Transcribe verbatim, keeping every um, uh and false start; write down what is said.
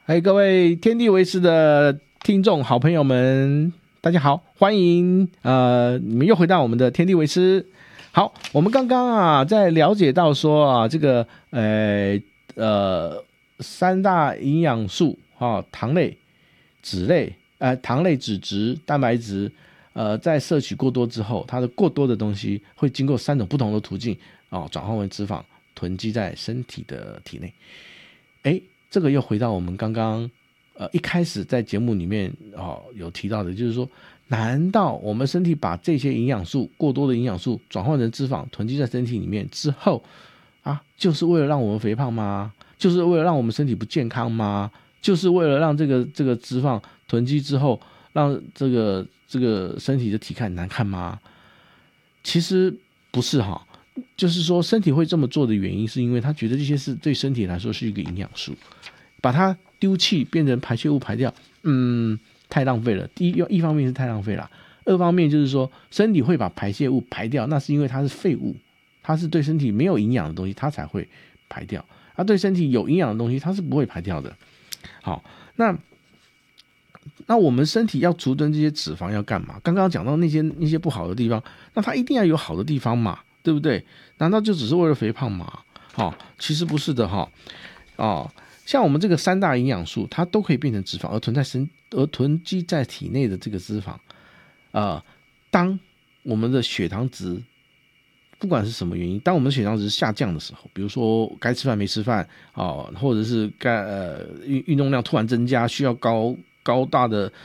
嗨，各位天地为师的听众好朋友们，大家好，欢迎呃，你们又回到我们的天地为师。好，我们刚刚啊，在了解到说啊，这个呃呃三大营养素啊，糖类、脂类、呃糖类、脂质、蛋白质，呃，在摄取过多之后，它的过多的东西会经过三种不同的途径哦，转换为脂肪，囤积在身体的体内。哎，这个又回到我们刚刚呃一开始在节目里面哦有提到的，就是说，难道我们身体把这些营养素过多的营养素转换成脂肪囤积在身体里面之后啊，就是为了让我们肥胖吗？就是为了让我们身体不健康吗？就是为了让这个这个脂肪囤积之后，让这个这个身体的体态难看吗？其实不是哈，就是说身体会这么做的原因，是因为他觉得这些是对身体来说是一个营养素，把它丢弃变成排泄物排掉，嗯，太浪费了。第一，一方面是太浪费了，二方面就是说身体会把排泄物排掉，那是因为它是废物，它是对身体没有营养的东西，它才会排掉。它对身体有营养的东西，它是不会排掉的。好，那那我们身体要储存这些脂肪要干嘛？刚刚讲到那些那些不好的地方，那它一定要有好的地方嘛，对不对？难道就只是为了肥胖吗？哦，其实不是的哈。哦，像我们这个三大营养素，它都可以变成脂肪，而囤在身而囤积在体内的这个脂肪，呃，当我们的血糖值不管是什么原因，当我们的血糖值下降的时候，比如说该吃饭没吃饭哦，或者是该呃运运动量突然增加，需要高高大的